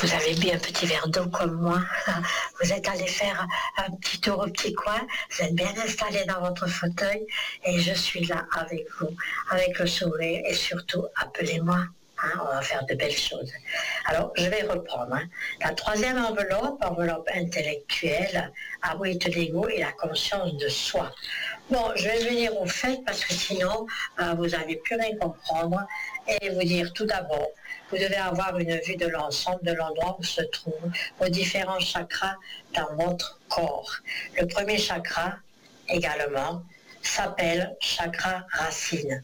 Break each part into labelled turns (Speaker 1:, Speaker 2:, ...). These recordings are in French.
Speaker 1: Vous avez bu un petit verre d'eau comme moi. Vous êtes allé faire un petit tour au petit coin. Vous êtes bien installé dans votre fauteuil et je suis là avec vous, avec le sourire et surtout, appelez-moi. Hein, on va faire de belles choses. Alors, je vais reprendre. Hein. La troisième enveloppe intellectuelle, abrite l'ego et la conscience de soi. Bon, je vais venir au fait parce que sinon, vous n'allez plus rien comprendre et vous dire tout d'abord, vous devez avoir une vue de l'ensemble de l'endroit où se trouvent vos différents chakras dans votre corps. Le premier chakra, également, s'appelle chakra racine.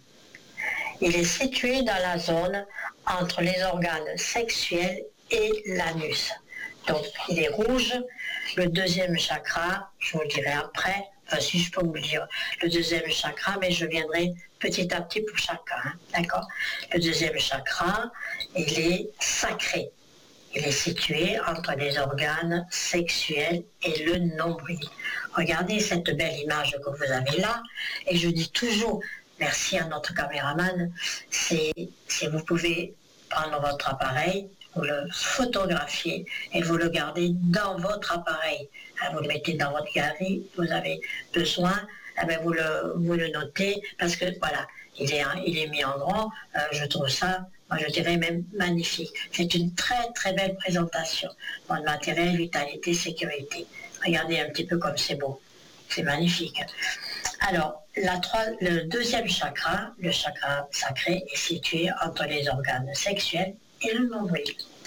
Speaker 1: Il est situé dans la zone entre les organes sexuels et l'anus. Donc, il est rouge. Le deuxième chakra, je vous le dirai après, enfin si je peux vous le dire, le deuxième chakra, mais je viendrai petit à petit pour chacun, hein, d'accord? Le deuxième chakra, il est sacré. Il est situé entre les organes sexuels et le nombril. Regardez cette belle image que vous avez là, et je dis toujours, merci à notre caméraman, si vous pouvez prendre votre appareil, vous le photographiez et vous le gardez dans votre appareil. Vous le mettez dans votre galerie, vous avez besoin, vous le notez, parce que voilà, il est mis en grand, je trouve ça, moi je dirais même magnifique. C'est une très très belle présentation. Bon, matériel, vitalité, sécurité. Regardez un petit peu comme c'est beau. C'est magnifique. Alors, le deuxième chakra, le chakra sacré, est situé entre les organes sexuels et le nombril.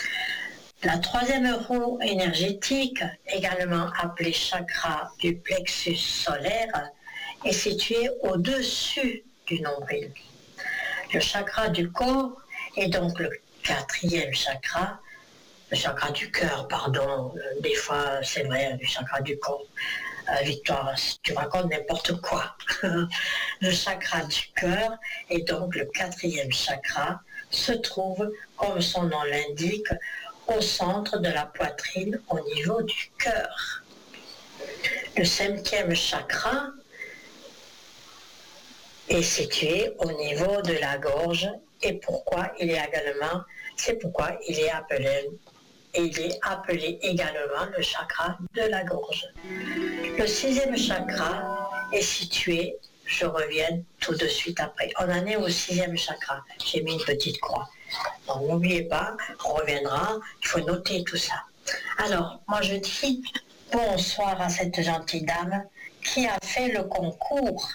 Speaker 1: La troisième roue énergétique, également appelée chakra du plexus solaire, est située au-dessus du nombril. Le chakra du corps est donc le quatrième chakra, le chakra du cœur, pardon, des fois c'est vrai, le chakra du corps. Victoire, tu racontes n'importe quoi. Le chakra du cœur est donc le quatrième chakra, se trouve, comme son nom l'indique, au centre de la poitrine au niveau du cœur. Le cinquième chakra est situé au niveau de la gorge et c'est pourquoi il est appelé également le chakra de la gorge. Le sixième chakra est situé, je reviens tout de suite après. On en est au sixième chakra. J'ai mis une petite croix. Donc n'oubliez pas, on reviendra, il faut noter tout ça. Alors, moi je dis bonsoir à cette gentille dame qui a fait le concours.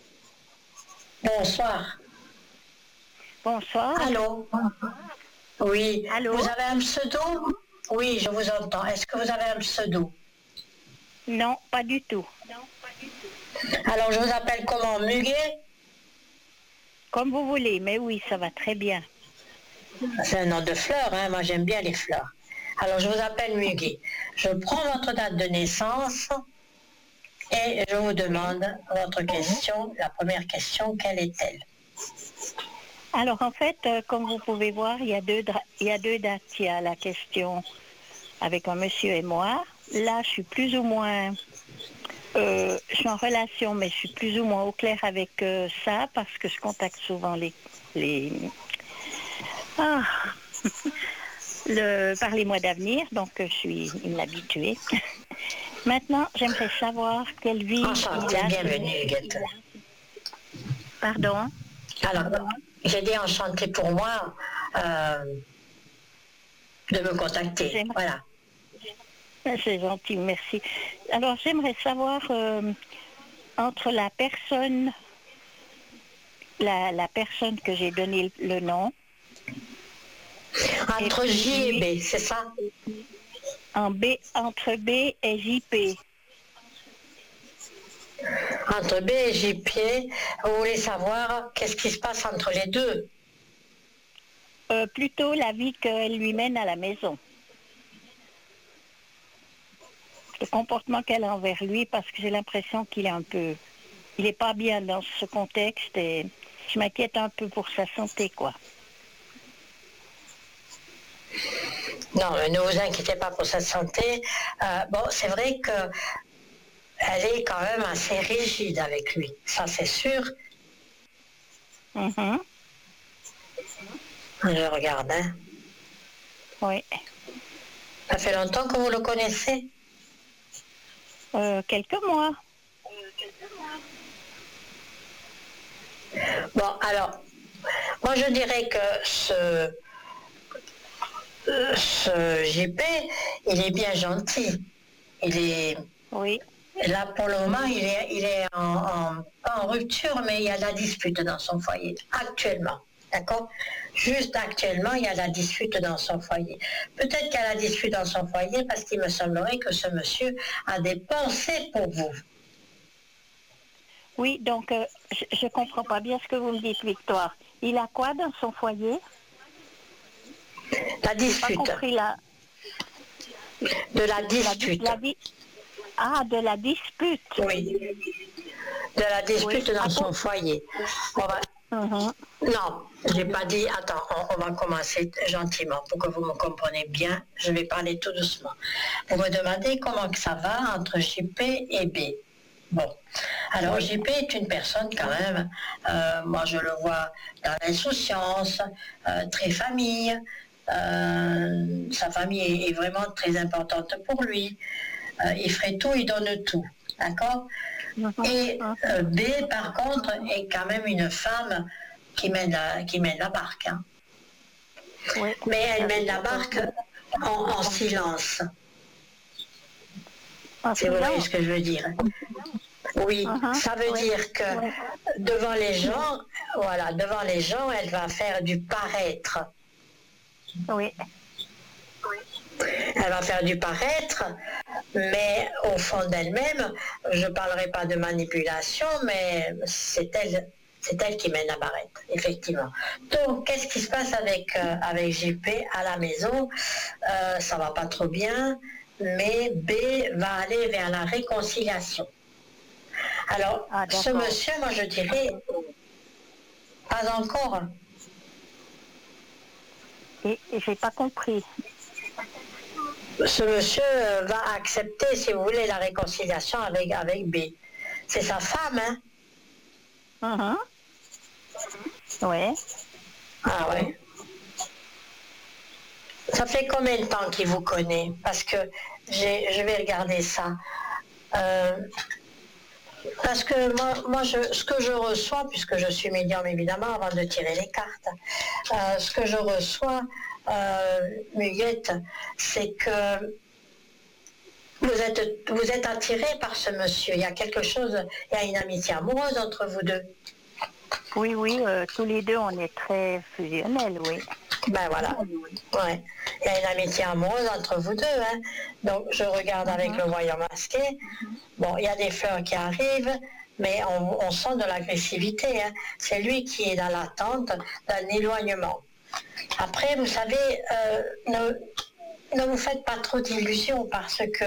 Speaker 1: Bonsoir.
Speaker 2: Bonsoir.
Speaker 1: Allô? Oui.
Speaker 2: Allô?
Speaker 1: Vous avez un pseudo? Oui, je vous entends. Est-ce que vous avez un pseudo?
Speaker 2: Non, pas du tout.
Speaker 1: Alors, je vous appelle comment? Muguet?
Speaker 2: Comme vous voulez, mais oui, ça va très bien.
Speaker 1: C'est un nom de fleur, hein? Moi j'aime bien les fleurs. Alors, je vous appelle Muguet. Je prends votre date de naissance et je vous demande votre question. La première question, quelle est-elle?
Speaker 2: Alors en fait, comme vous pouvez voir, il y a deux dates. Il y a la question avec un monsieur et moi. Là, je suis plus ou moins... je suis en relation, mais je suis plus ou moins au clair avec ça parce que je contacte souvent Ah, par les mois d'avenir, donc je suis une habituée. Maintenant, j'aimerais savoir quelle vie
Speaker 1: Enchantée, bienvenue, Huguette.
Speaker 2: Pardon?
Speaker 1: Alors, j'ai dit enchanté pour moi de me contacter. Voilà.
Speaker 2: C'est gentil, merci. Alors, j'aimerais savoir entre la personne que j'ai donné le nom.
Speaker 1: Entre J et B, c'est ça?
Speaker 2: Entre B et JP.
Speaker 1: Entre B et JP, vous voulez savoir qu'est-ce qui se passe entre les deux?
Speaker 2: Plutôt la vie qu'elle lui mène à la maison. Le comportement qu'elle a envers lui, parce que j'ai l'impression qu'il est il n'est pas bien dans ce contexte et je m'inquiète un peu pour sa santé, quoi.
Speaker 1: Non, ne vous inquiétez pas pour sa santé. Bon, c'est vrai que elle est quand même assez rigide avec lui, ça c'est sûr. Je regarde, hein.
Speaker 2: Oui.
Speaker 1: Ça fait longtemps que vous le connaissez?
Speaker 2: Quelques mois.
Speaker 1: Bon, alors, moi je dirais que ce JP, il est bien gentil. Il est...
Speaker 2: Oui.
Speaker 1: Là, pour le moment, il est pas en rupture, mais il y a de la dispute dans son foyer, actuellement. D'accord? Juste actuellement, il y a de la dispute dans son foyer. Peut-être qu'il y a la dispute dans son foyer parce qu'il me semblerait que ce monsieur a des pensées pour vous.
Speaker 2: Oui, donc je ne comprends pas bien ce que vous me dites, Victoire. Il a quoi dans son foyer?
Speaker 1: La dispute.
Speaker 2: Pas compris là.
Speaker 1: De la dispute.
Speaker 2: De la dispute.
Speaker 1: Oui. De la dispute
Speaker 2: Oui.
Speaker 1: dans son foyer. On va... Non, j'ai pas dit. Attends, on va commencer gentiment pour que vous me compreniez bien. Je vais parler tout doucement. Vous me demandez comment que ça va entre JP et B. Bon, alors JP est une personne quand même, moi je le vois dans l'insouciance, très famille, sa famille est vraiment très importante pour lui, il ferait tout, il donne tout, d'accord? Et B par contre est quand même une femme qui mène la barque, hein.
Speaker 2: Oui.
Speaker 1: Mais elle mène la barque en silence, si vous voyez ce que je veux dire. Oui, ça veut dire que devant les gens, voilà, devant les gens, elle va faire du paraître.
Speaker 2: Oui.
Speaker 1: Elle va faire du paraître, mais au fond d'elle-même, je ne parlerai pas de manipulation, mais c'est elle qui mène la barrette, effectivement. Donc, qu'est-ce qui se passe avec JP à la maison? Ça va pas trop bien, mais B va aller vers la réconciliation. Alors, ce monsieur, moi je dirais, pas encore.
Speaker 2: Et j'ai pas compris.
Speaker 1: Ce monsieur va accepter, si vous voulez, la réconciliation avec B. C'est sa femme, hein?
Speaker 2: Oui.
Speaker 1: Ah ouais. Ça fait combien de temps qu'il vous connaît? Parce que je vais regarder ça. Parce que moi ce que je reçois, puisque je suis médium évidemment avant de tirer les cartes, ce que je reçois, Muguette, c'est que vous êtes attiré par ce monsieur. Il y a quelque chose, il y a une amitié amoureuse entre vous deux.
Speaker 2: Oui, tous les deux on est très fusionnels, oui.
Speaker 1: Ben voilà, ouais. Il y a une amitié amoureuse entre vous deux, hein. Donc je regarde avec le voyant masqué. Bon, il y a des fleurs qui arrivent, mais on sent de l'agressivité, hein. C'est lui qui est dans l'attente d'un éloignement. Après, vous savez, ne vous faites pas trop d'illusions parce que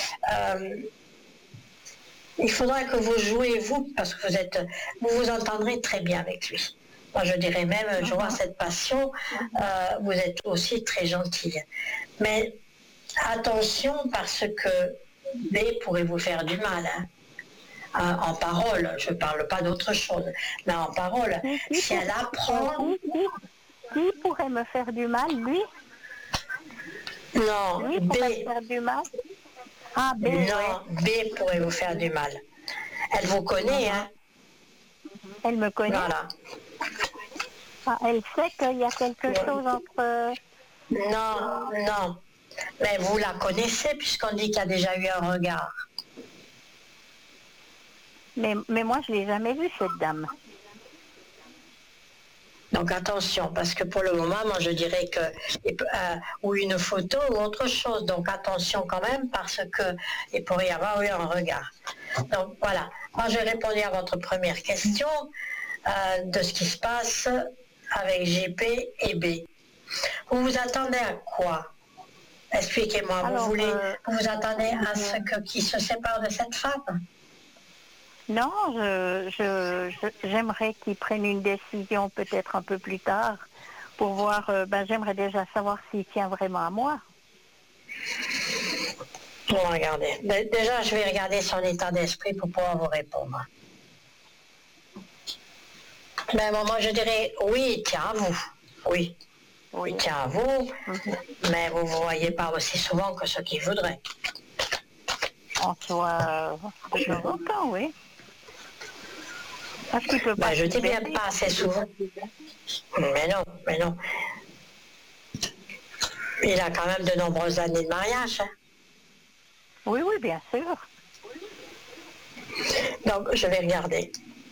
Speaker 1: il faudra que vous jouez vous, parce que vous vous entendrez très bien avec lui. Moi, je dirais même, je vois cette passion, vous êtes aussi très gentille. Mais attention, parce que B pourrait vous faire du mal, hein. En parole, je ne parle pas d'autre chose, mais en parole, si elle apprend...
Speaker 2: Qui pourrait me faire du mal, lui?
Speaker 1: Non,
Speaker 2: lui
Speaker 1: B.
Speaker 2: Pourrait me faire du mal? Ah, B,
Speaker 1: non, B pourrait vous faire du mal. Elle vous connaît, hein?
Speaker 2: Elle me connaît?
Speaker 1: Voilà.
Speaker 2: Ah, elle sait qu'il y a quelque chose entre...
Speaker 1: Non. Mais vous la connaissez puisqu'on dit qu'il y a déjà eu un regard.
Speaker 2: Mais moi, je ne l'ai jamais vue, cette dame.
Speaker 1: Donc attention, parce que pour le moment, moi je dirais que, ou une photo ou autre chose, donc attention quand même, parce que il pourrait y avoir eu un regard. Donc voilà, moi j'ai répondu à votre première question de ce qui se passe avec JP et B. Vous vous attendez à quoi? Expliquez-moi, vous vous attendez à ce qu'ils se séparent de cette femme?
Speaker 2: Non, j'aimerais qu'ils prennent une décision peut-être un peu plus tard pour voir, j'aimerais déjà savoir s'il tient vraiment à moi.
Speaker 1: Bon, regardez. Déjà, je vais regarder son état d'esprit pour pouvoir vous répondre. Mais moi, je dirais oui, il tient à vous. Oui.
Speaker 2: Oui.
Speaker 1: Il tient à vous, mais vous ne vous voyez pas aussi souvent que ce qu'il voudrait.
Speaker 2: On se voit de temps en temps, oui. Parce qu'il peut pas
Speaker 1: Je
Speaker 2: se
Speaker 1: dis bien
Speaker 2: libérer.
Speaker 1: pas assez souvent. Mais non, mais non. Il a quand même de nombreuses années de mariage. Hein.
Speaker 2: Oui, oui, bien sûr.
Speaker 1: Donc, je vais regarder.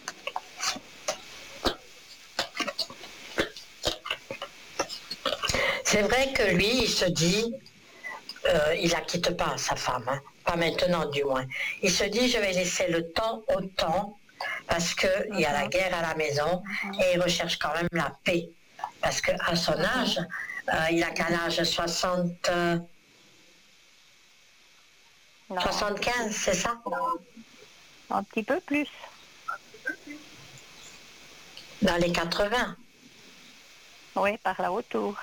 Speaker 1: C'est vrai que lui, il se dit, il la quitte pas, sa femme, hein. Pas maintenant du moins. Il se dit, je vais laisser le temps au temps, parce qu'il y a la guerre à la maison, et il recherche quand même la paix. Parce qu'à son âge, il a quel âge 75, c'est ça?
Speaker 2: Un petit peu plus.
Speaker 1: Dans les 80.
Speaker 2: Oui, par là autour.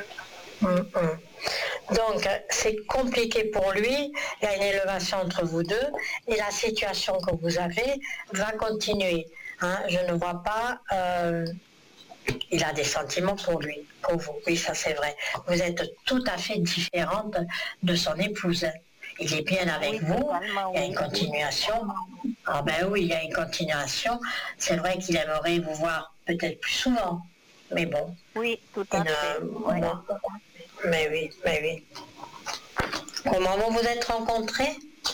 Speaker 1: Donc, c'est compliqué pour lui. Il y a une élévation entre vous deux et la situation que vous avez va continuer. Hein, je ne vois pas... il a des sentiments pour lui, pour vous. Oui, ça c'est vrai. Vous êtes tout à fait différente de son épouse. Il est bien avec vous. Il y a une continuation. Ah ben oui, il y a une continuation. C'est vrai qu'il aimerait vous voir peut-être plus souvent. Mais bon.
Speaker 2: Oui, tout à fait. Ouais.
Speaker 1: Mais oui, mais oui. Comment vous vous êtes rencontrés?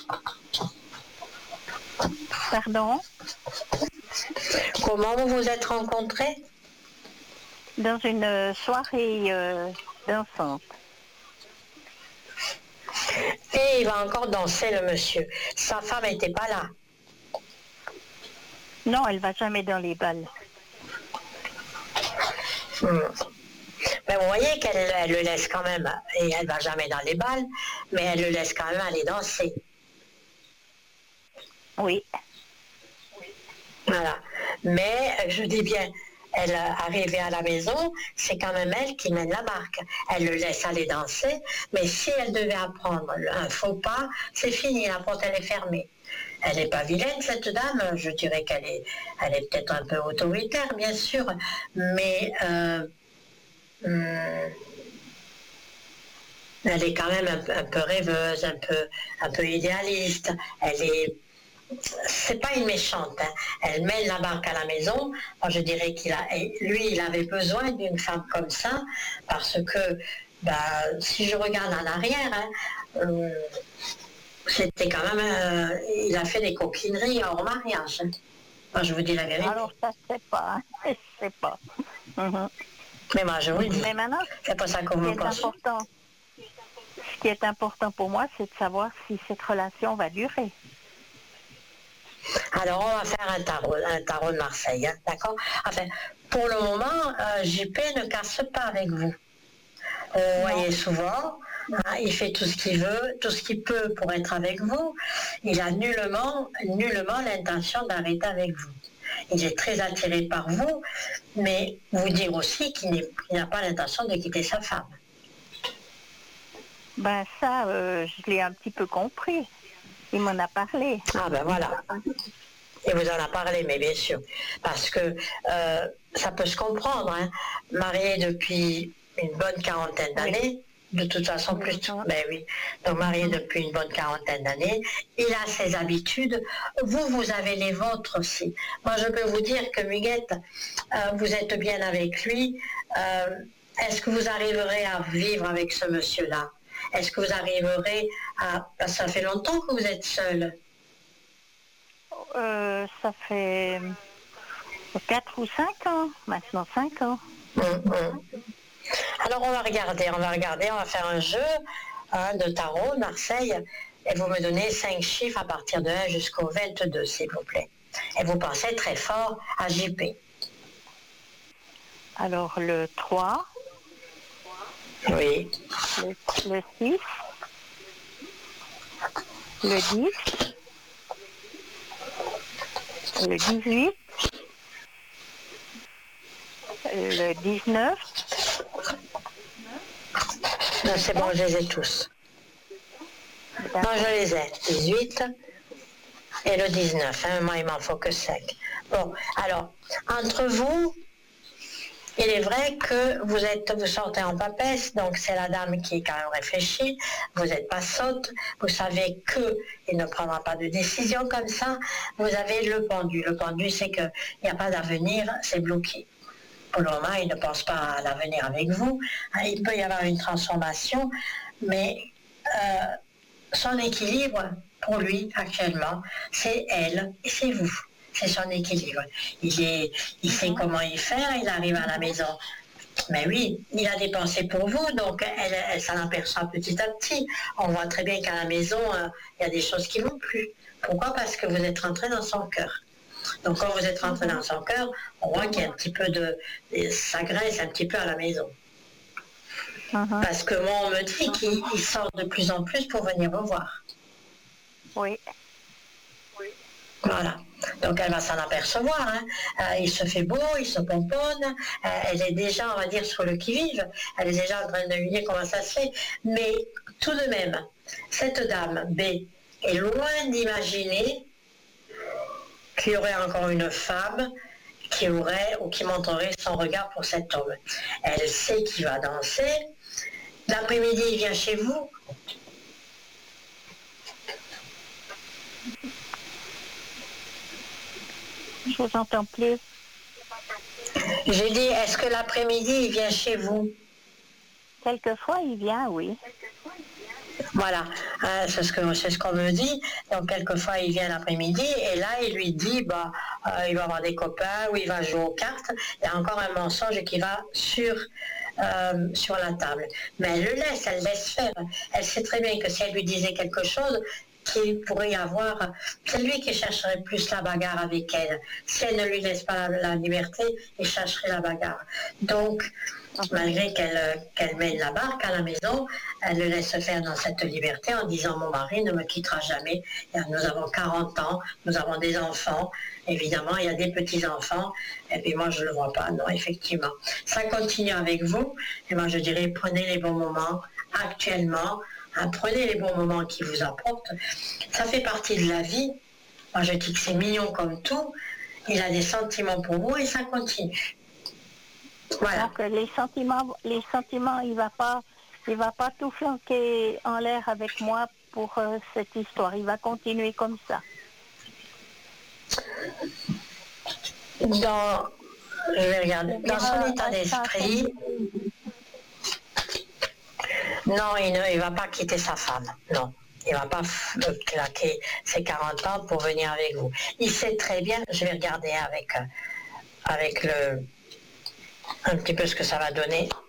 Speaker 2: Pardon?
Speaker 1: Comment vous vous êtes rencontrés?
Speaker 2: Dans une soirée dansante.
Speaker 1: Et il va encore danser, le monsieur. Sa femme n'était pas là.
Speaker 2: Non, elle va jamais dans les balles.
Speaker 1: Mais vous voyez qu'elle le laisse quand même, et elle va jamais dans les balles, mais elle le laisse quand même aller danser.
Speaker 2: Oui.
Speaker 1: Voilà. Mais je dis bien, elle arrivée à la maison, c'est quand même elle qui mène la barque. Elle le laisse aller danser, mais si elle devait apprendre un faux pas, c'est fini, la porte elle est fermée. Elle n'est pas vilaine, cette dame, je dirais elle est peut-être un peu autoritaire, bien sûr, mais elle est quand même un peu rêveuse, un peu idéaliste. C'est pas une méchante. Hein. Elle mène la barque à la maison. Moi, je dirais lui, il avait besoin d'une femme comme ça, parce que, si je regarde en arrière, hein, c'était quand même, il a fait des coquineries hors mariage. Hein. Moi, je vous dis la vérité.
Speaker 2: Alors, ça, je sais pas. Je sais pas.
Speaker 1: Mais moi, je vous le dis.
Speaker 2: Mais maintenant,
Speaker 1: c'est pas ça qu'on vous pense.
Speaker 2: Ce qui est important pour moi, c'est de savoir si cette relation va durer.
Speaker 1: Alors, on va faire un tarot de Marseille, hein, d'accord? Enfin, pour le moment, JP ne casse pas avec vous. Vous voyez souvent, hein, il fait tout ce qu'il veut, tout ce qu'il peut pour être avec vous. Il a nullement l'intention d'arrêter avec vous. Il est très attiré par vous, mais vous dire aussi qu'il n'a pas l'intention de quitter sa femme.
Speaker 2: Ben ça, je l'ai un petit peu compris. Il m'en a parlé.
Speaker 1: Ah ben voilà. Il vous en a parlé, mais bien sûr. Parce que ça peut se comprendre. Hein. Marié depuis une bonne quarantaine d'années, de toute façon plus tôt. Ben oui. Donc marié depuis une bonne quarantaine d'années, il a ses habitudes. Vous avez les vôtres aussi. Moi, je peux vous dire que Muguette, vous êtes bien avec lui. Est-ce que vous arriverez à vivre avec ce monsieur-là? Est-ce que vous arriverez à... Ça fait longtemps que vous êtes seul.
Speaker 2: Ça fait 4 ou 5 ans, maintenant 5 ans.
Speaker 1: Alors on va regarder, on va faire un jeu de tarot, Marseille, et vous me donnez 5 chiffres à partir de 1 jusqu'au 22, s'il vous plaît. Et vous pensez très fort à JP.
Speaker 2: Alors le 3.
Speaker 1: Oui.
Speaker 2: Le 6. Le 10. Le 18. Le 19.
Speaker 1: Non, c'est bon, je les ai tous. Non, je les ai. 18 et le 19. Hein. Moi, il m'en faut que 5. Bon, alors, entre vous, Il est vrai que vous sortez en papesse, donc c'est la dame qui est quand même réfléchie, vous n'êtes pas sotte, vous savez qu'il ne prendra pas de décision comme ça, vous avez le pendu. Le pendu, c'est qu'il n'y a pas d'avenir, c'est bloqué. Pour le moment, il ne pense pas à l'avenir avec vous. Il peut y avoir une transformation, mais son équilibre, pour lui, actuellement, c'est elle et c'est vous. C'est son équilibre. Il sait comment y faire, il arrive à la maison. Mais oui, il a dépensé pour vous, donc elle s'en aperçoit petit à petit. On voit très bien qu'à la maison, il y a des choses qui ne vont plus. Pourquoi? Parce que vous êtes rentré dans son cœur. Donc quand vous êtes rentré dans son cœur, on voit qu'il y a un petit peu ça graisse un petit peu à la maison. Parce que moi, on me dit qu'il sort de plus en plus pour venir vous voir.
Speaker 2: Oui.
Speaker 1: Voilà. Donc elle va s'en apercevoir. Hein. Il se fait beau, il se pomponne. Elle est déjà, on va dire, sur le qui-vive. Elle est déjà en train de deviner comment ça se fait. Mais tout de même, cette dame B est loin d'imaginer qu'il y aurait encore une femme qui aurait ou qui montrerait son regard pour cet homme. Elle sait qu'il va danser. L'après-midi, il vient chez vous.
Speaker 2: Je vous entends plus.
Speaker 1: J'ai dit, est-ce que l'après-midi, il vient chez vous?
Speaker 2: Quelquefois, il vient, oui.
Speaker 1: Voilà, c'est ce qu'on me dit. Donc, quelquefois, il vient l'après-midi et là, il lui dit, il va avoir des copains ou il va jouer aux cartes. Il y a encore un mensonge qui va sur la table. Mais elle laisse faire. Elle sait très bien que si elle lui disait quelque chose, qu'il pourrait y avoir, c'est lui qui chercherait plus la bagarre avec elle. Si elle ne lui laisse pas la liberté, il chercherait la bagarre. Donc, malgré qu'elle mène la barque à la maison, elle le laisse faire dans cette liberté en disant mon mari ne me quittera jamais. Nous avons 40 ans, nous avons des enfants, évidemment il y a des petits-enfants, et puis moi je ne le vois pas, non effectivement. Ça continue avec vous, et moi je dirais prenez les bons moments actuellement, prenez les bons moments qui vous apportent, ça fait partie de la vie. Moi je dis que c'est mignon comme tout, il a des sentiments pour vous et ça continue. Voilà.
Speaker 2: Donc les sentiments, il va pas tout flanquer en l'air avec moi pour cette histoire. Il va continuer comme ça.
Speaker 1: Je vais regarder. Dans son état d'esprit, non, il ne va pas quitter sa femme. Non. Il ne va pas claquer ses 40 ans pour venir avec vous. Il sait très bien, je vais regarder avec un petit peu ce que ça va donner.